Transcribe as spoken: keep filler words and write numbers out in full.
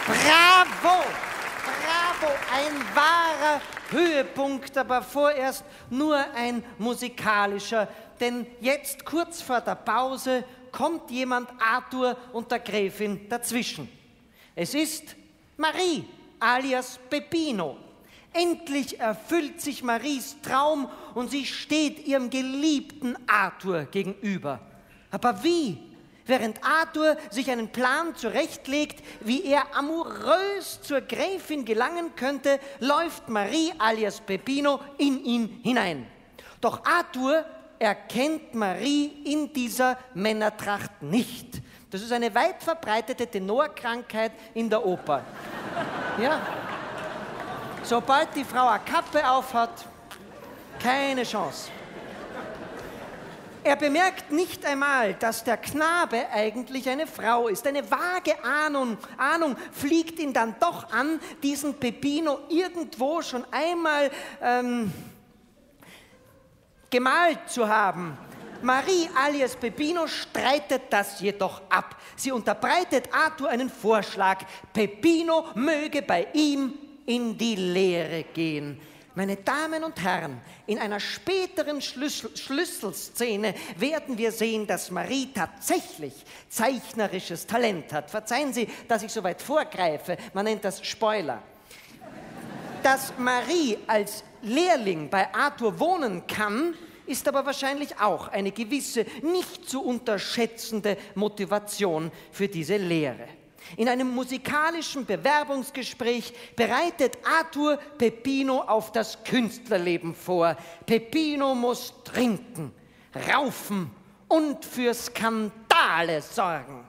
Bravo! Bravo! Ein wahrer Höhepunkt, aber vorerst nur ein musikalischer. Denn jetzt, kurz vor der Pause, kommt jemand Arthur und der Gräfin dazwischen. Es ist Marie, alias Peppino. Endlich erfüllt sich Maries Traum und sie steht ihrem geliebten Arthur gegenüber. Aber wie? Während Arthur sich einen Plan zurechtlegt, wie er amourös zur Gräfin gelangen könnte, läuft Marie alias Peppino in ihn hinein. Doch Arthur erkennt Marie in dieser Männertracht nicht. Das ist eine weit verbreitete Tenorkrankheit in der Oper. Ja. Sobald die Frau eine Kappe aufhat, keine Chance. Er bemerkt nicht einmal, dass der Knabe eigentlich eine Frau ist. Eine vage Ahnung, Ahnung fliegt ihn dann doch an, diesen Peppino irgendwo schon einmal ähm, gemalt zu haben. Marie alias Peppino streitet das jedoch ab. Sie unterbreitet Arthur einen Vorschlag. Peppino möge bei ihm in die Lehre gehen. Meine Damen und Herren, in einer späteren Schlüssel Schlüsselszene werden wir sehen, dass Marie tatsächlich zeichnerisches Talent hat. Verzeihen Sie, dass ich so weit vorgreife, man nennt das Spoiler. Dass Marie als Lehrling bei Arthur wohnen kann, ist aber wahrscheinlich auch eine gewisse, nicht zu unterschätzende Motivation für diese Lehre. In einem musikalischen Bewerbungsgespräch bereitet Arthur Peppino auf das Künstlerleben vor. Peppino muss trinken, raufen und für Skandale sorgen.